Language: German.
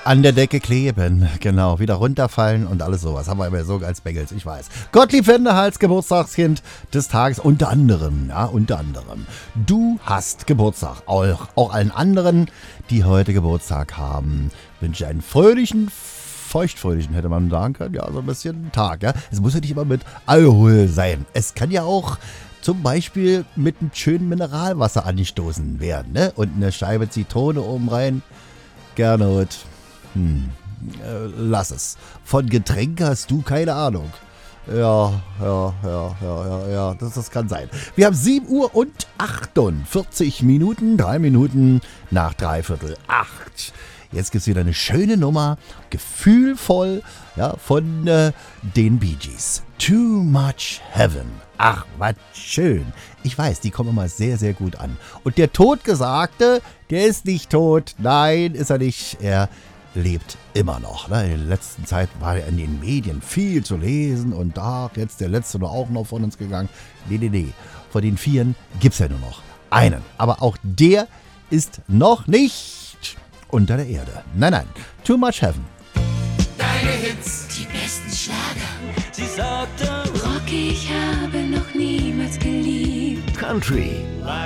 An der Decke kleben, genau, wieder runterfallen und alles sowas. Haben wir immer so als Bengels, ich weiß. Gottlieb Wendehals, Geburtstagskind des Tages, unter anderem. Du hast Geburtstag. Auch allen anderen, die heute Geburtstag haben, wünsche ich einen feuchtfröhlichen, hätte man sagen können. Ja, so ein bisschen Tag, ja. Es muss ja nicht immer mit Alkohol sein. Es kann ja auch zum Beispiel mit einem schönen Mineralwasser angestoßen werden, ne? Und eine Scheibe Zitrone oben rein. Gernot. Lass es. Von Getränk hast du keine Ahnung. Ja, das kann sein. Wir haben 7 Uhr und 48 Minuten, 3 Minuten nach 7:45. Jetzt gibt es wieder eine schöne Nummer, gefühlvoll, ja, von den Bee Gees. Too Much Heaven. Ach, was schön. Ich weiß, die kommen immer sehr, sehr gut an. Und der Totgesagte, der ist nicht tot. Nein, ist er nicht. Er lebt immer noch. Ne? In der letzten Zeit war er in den Medien viel zu lesen und da jetzt der letzte nur auch noch von uns gegangen. Nee. Von den 4 gibt es ja nur noch einen. Aber auch der ist noch nicht unter der Erde. Nein. Too Much Heaven. Deine Hits, die besten Schlager. Sie sagte, Rock, ich habe noch niemals geliebt. Country.